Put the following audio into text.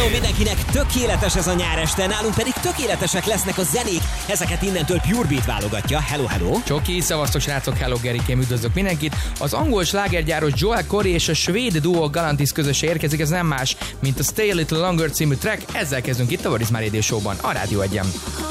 Hello mindenkinek, tökéletes ez a nyáreste, nálunk pedig tökéletesek lesznek a zenék. Ezeket innentől Pure Beat válogatja. Hello, hello! Csoki, szavaztok srácok, hello Gerikém, üdvözlök mindenkit. Az angol slágergyáros Joel Corry és a svéd duo Galantis közösen érkezik, ez nem más, mint a Stay a Little Longer című track. Ezzel kezdünk itt a What Is My Radio Show-ban, a Rádió 1-en.